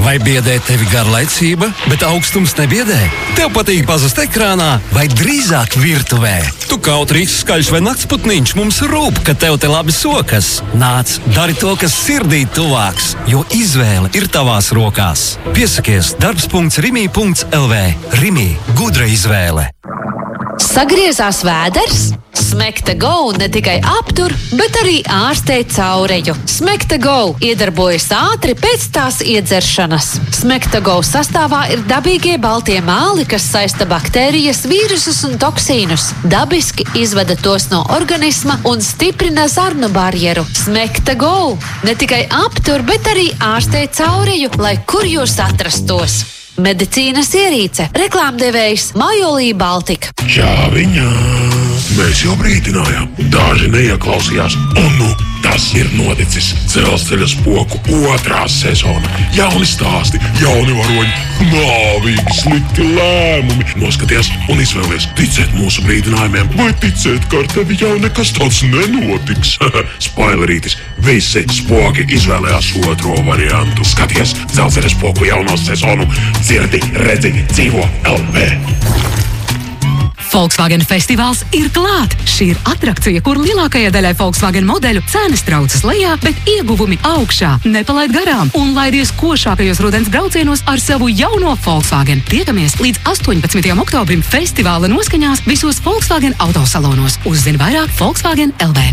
Vai biedē tevi garlaicība, bet augstums nebiedē? Tev patīk pazust ekrānā vai drīzāk virtuvē? Tu kaut rīks skaļš vai naktsputniņš, mums rūp, ka tev te labi sokas. Nāc, dari to, kas sirdī tuvāks, jo izvēle ir tavās rokās. Piesakies darbs.rimi.lv. Rimi – gudra izvēle. Sagriezās vēders? Smekta Go ne tikai aptur, bet arī ārstē caureju. Smekta Go iedarbojas ātri pēc tās iedzeršanas. Smekta Go sastāvā ir dabīgie baltie māli, kas saista baktērijas, vīrusus un toksīnus. Dabiski izvada tos no organisma un stiprina zarnu barjeru. Smekta Go ne tikai aptur, bet arī ārstē caureju, lai kur jūs atrastos. Medicīnas ierīce. Reklāmdevējs Majolī Baltika. Čāviņā! Mēs jau brīdinājām. Daži neieklausījās. Un tas ir noticis. Dzelzceļa spoku 2. sezona. Jauni stāsti, jauni varoņi, nāvīgi slikti lēmumi. Noskaties un izvēlies ticēt mūsu brīdinājumiem vai ticēt, ka ar tevi jau nekas tāds nenotiks. Spoilerītis. Visi spoki izvēlējās 2. variantu. Skaties Dzelzceļa spoku jauno sezonu. Dzirdi, redzi, dzīvo LV. Volkswagen festivāls ir klāt! Šī ir atrakcija, kur lielākajai daļai Volkswagen modeļu cenas traucas lejā, bet ieguvumi augšā. Nepalaid garām un laidies košākajos rudens braucienos ar savu jauno Volkswagen. Tiekamies līdz 18. oktobrim festivāla noskaņās visos Volkswagen autosalonos. Uzzini vairāk Volkswagen LV.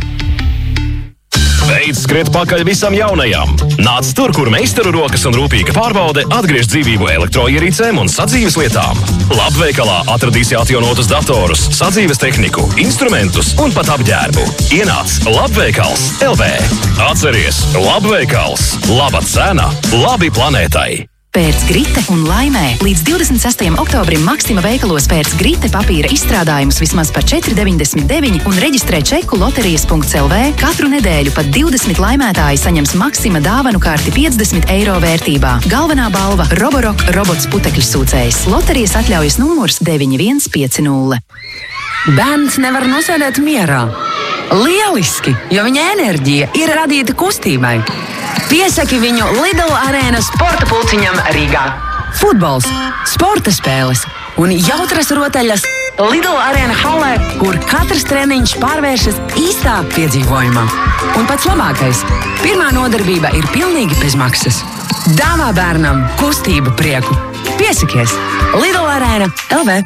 Beidz skriet pakaļ visam jaunajam. Nāc tur, kur meistaru rokas un rūpīga pārbaude atgriež dzīvību elektroierīcēm un sadzīves lietām. Labveikalā atradīsi atjaunotus datorus, sadzīves tehniku, instrumentus un pat apģērbu. Ienāc Labveikals LV. Atceries, Labveikals. Laba cena, labi planētai. Pēc Grite un Laimē līdz 26. oktobrim Maksima veikalos pēc Grite papīra izstrādājumus vismaz par 4,99 un reģistrē čeku loterijas.lv. Katru nedēļu pat 20 laimētāji saņems Maksima dāvanu karti 50 eiro vērtībā. Galvenā balva – Roborock robots putekļu sūcējs. Loterijas atļaujas numurs 9150. Bērns nevar nosēdēt mierā. Lieliski, jo viņa enerģija ir radīta kustībai. Piesaki viņu Lidl arēnas sporta pulciņam Rīgā. Futbols, sporta spēles un jautras rotaļas Lidl arēna halē, kur katrs treniņš pārvēršas īstā piedzīvojumā. Un pats labākais – pirmā nodarbība ir pilnīgi bez maksas. Dāvā bērnam kustību prieku. Piesakies Lidl arēna LV.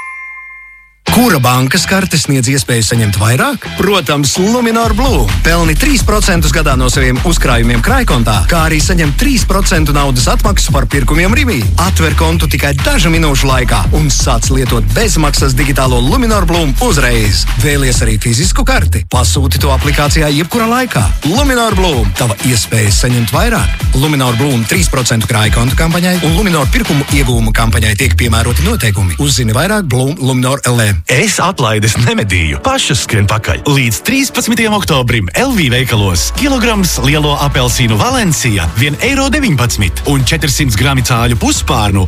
Kura bankas karte sniedz iespēju saņemt vairāk? Protams, Luminor Blue. Pelni 3% gadā no saviem uzkrājumiem krājkontā, kā arī saņem 3% naudas atmaksu par pirkumiem Rimi. Atver kontu tikai dažu minūšu laikā un sāc lietot bezmaksas digitālo Luminor Blue uzreiz. Vēlies arī fizisku karti? Pasūti to aplikācijā jebkurā laikā. Luminor Blue. Tava iespēja saņemt vairāk. Luminor Blue 3% krājkontu kampaņai un Luminor pirkumu ieguvumu kampaņai tiek piemēroti noteikumi. Uzzini vairāk Blue Luminor LV. Es atlaides nemedīju, pašas skrien pakaļ. Līdz 13. oktobrim LV veikalos kilograms lielo apelsīnu Valencija 1,19 un 400 grami cāļu puspārnu,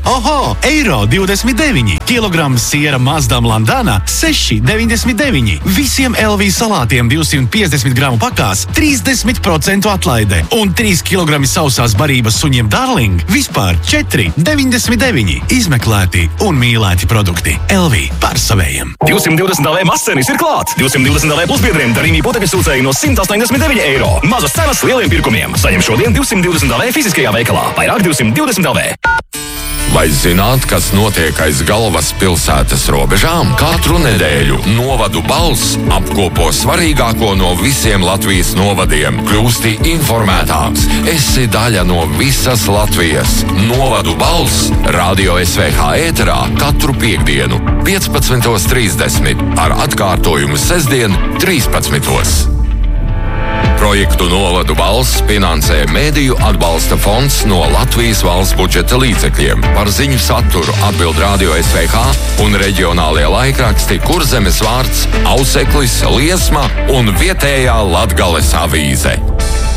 €1,29. Kilograms siera Mazdam Landana 6,99. Visiem LV salātiem 250 gramu pakās 30% atlaide un 3 kilogrami sausās barības suņiem Darling vispār 4,99. Izmeklēti un mīlēti produkti. LV par savējiem. 220 LV masenis ir klāt! 220 LV pusbiedriem Rimi putekļu sūcēji no 189 eiro. Mazas cenas lieliem pirkumiem. Saņem šodien 220 LV fiziskajā veikalā. Vairāk 220 LV. Vai zināt, kas notiek aiz galvaspilsētas robežām? Katru nedēļu Novadu balss apkopo svarīgāko no visiem Latvijas novadiem. Kļūsti informētāks. Esi daļa no visas Latvijas. Novadu balss Radio SVH ēterā katru piektdienu 15:30 ar atkārtojumu sestdien 13. Projektu Novadu balss finansē Mēdīju atbalsta fonds no Latvijas valsts budžeta līdzekļiem. Par ziņu saturu atbild Radio SVH un reģionālie laikraksti Kurzemes vārds, Auseklis, Liesma un vietējā Latgales avīze.